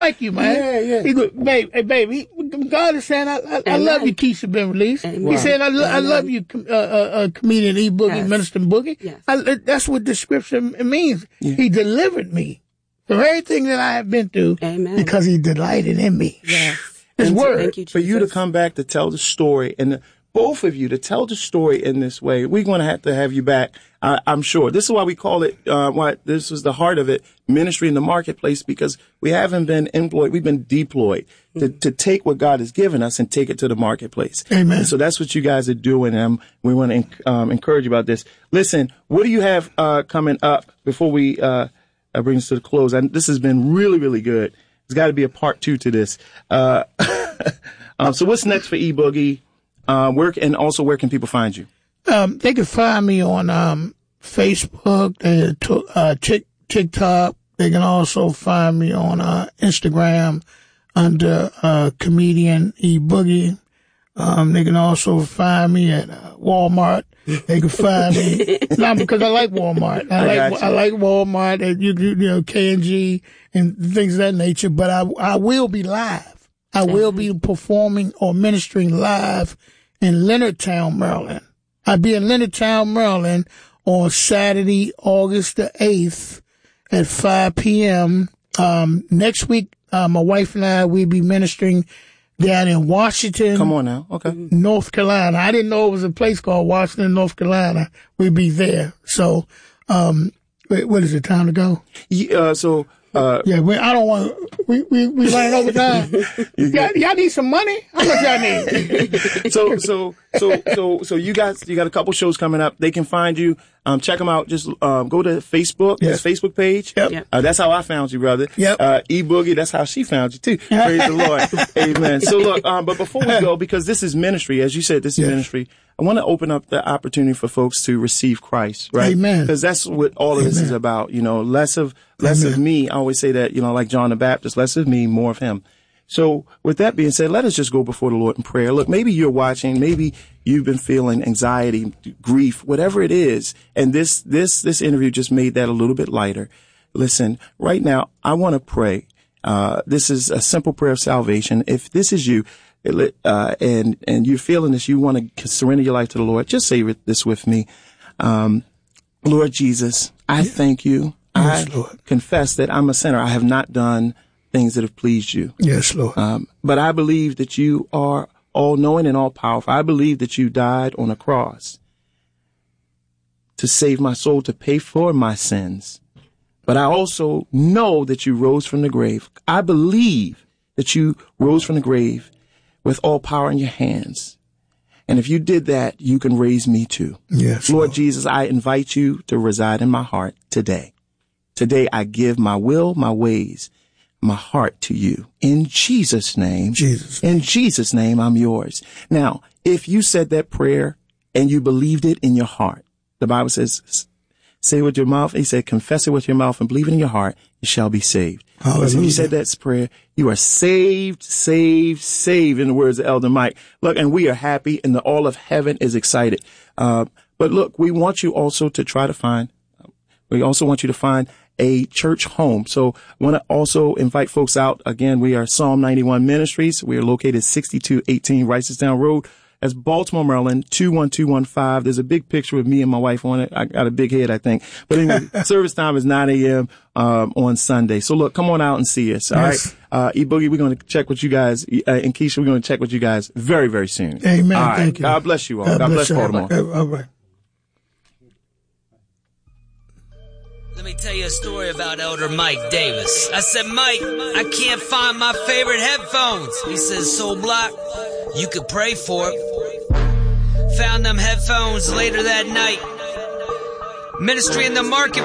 Thank you, man. Yeah. He goes, baby, God is saying, I love you, Keisha been released. He said, I love you, comedian E Boogie, Minister Boogie. Yes. That's what the scripture means. Yeah. He delivered me from everything that I have been through because he delighted in me. Yes. His word. Thank you, Jesus. For you to come back to tell the story, and both of you to tell the story in this way, we're going to have you back, I'm sure. This is why we call it, why this was the heart of it, ministry in the marketplace, because we haven't been employed, we've been deployed to take what God has given us and take it to the marketplace. Amen. And so that's what you guys are doing, and we want to encourage you about this. Listen, what do you have coming up before we bring this to the close? This has been really, really good. There's got to be a part 2 to this. So what's next for E Boogie? Where can people find you? They can find me on Facebook, TikTok. They can also find me on Instagram under comedian E Boogie. They can also find me at Walmart. They can find me not because I like Walmart. I like Walmart. You know, K&G and things of that nature. But I will be live. I will be performing or ministering live in Leonardtown, Maryland. I'll be in Leonardtown, Maryland on Saturday, August the 8th at 5 p.m. Next week, my wife and I will be ministering down in Washington. Come on now. Okay. North Carolina. I didn't know it was a place called Washington, North Carolina. We'll be there. So, what is it? Time to go? Yeah, I don't want we running over time. Y'all need some money? How much y'all need? So you got a couple shows coming up. They can find you. Check them out. Just go to Facebook. Yes. His Facebook page. Yep. That's how I found you, brother. Yep. E Boogie. That's how she found you too. Praise the Lord. Amen. So look, but before we go, because this is ministry, as you said, this is ministry. I want to open up the opportunity for folks to receive Christ, right? Amen. Because that's what all of this is about. You know, less of me. I always say that, you know, like John the Baptist, less of me, more of him. So with that being said, let us just go before the Lord in prayer. Look, maybe you're watching, maybe you've been feeling anxiety, grief, whatever it is. And this interview just made that a little bit lighter. Listen, right now, I want to pray. This is a simple prayer of salvation. If this is you, and you're feeling this, you want to surrender your life to the Lord, just say this with me. Lord Jesus, I thank you. Yes, I Lord. confess that I'm a sinner. I have not done things that have pleased you. Yes, Lord. But I believe that you are all-knowing and all-powerful. I believe that you died on a cross to save my soul, to pay for my sins. But I also know that you rose from the grave. I believe that you rose from the grave with all power in your hands. And if you did that, you can raise me too. Yes, Lord Jesus, I invite you to reside in my heart today. Today, I give my will, my ways, my heart to you. In Jesus' name. In Jesus' name, I'm yours. Now, if you said that prayer and you believed it in your heart, the Bible says, say it with your mouth. He said, confess it with your mouth and believe it in your heart, you shall be saved. Because if you said that prayer, you are saved in the words of Elder Mike. Look, and we are happy and all of heaven is excited. But look, we want you also to we also want you to find a church home. So I want to also invite folks out. Again, we are Psalm 91 Ministries. We are located 6218 Ricestown Road. That's Baltimore, Maryland, 21215. There's a big picture of me and my wife on it. I got a big head, I think. But anyway, service time is 9 a.m. On Sunday. So look, come on out and see us. All right. E Boogie, we're going to check with you guys. And Keisha, we're going to check with you guys very, very soon. Amen. All right. Thank you. God bless you all. God bless Baltimore. All right. Let me tell you a story about Elder Mike Davis. I said, Mike, I can't find my favorite headphones. He says, Soul Block, you could pray for it. Found them headphones later that night. Ministry in the market.